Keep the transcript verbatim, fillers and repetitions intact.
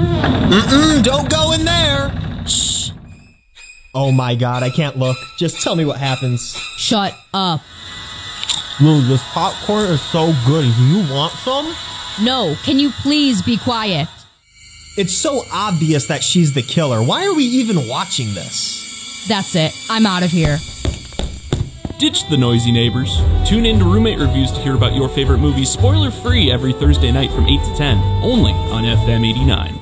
Mm-mm, don't go in there! Shh. Oh my god, I can't look. Just tell me what happens. Shut up. Lou, this popcorn is so good. Do you want some? No, can you please be quiet? It's so obvious that she's the killer. Why are we even watching this? That's it. I'm out of here. Ditch the noisy neighbors. Tune in to Roommate Reviews to hear about your favorite movies spoiler-free every Thursday night from eight to ten, only on F M eighty-nine.